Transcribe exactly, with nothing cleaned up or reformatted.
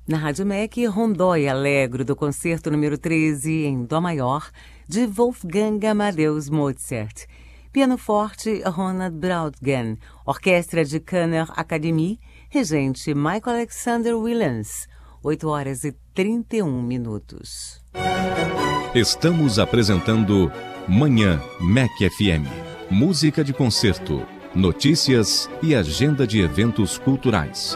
Na Rádio M E C, Rondó e Alegro, do concerto número treze, em Dó maior, de Wolfgang Amadeus Mozart. Piano forte, Ronald Braudgen. Orquestra de Kanner Akademie, regente Michael Alexander Williams. oito horas e trinta e um minutos. Estamos apresentando Manhã M E C F M. Música de concerto, notícias e agenda de eventos culturais.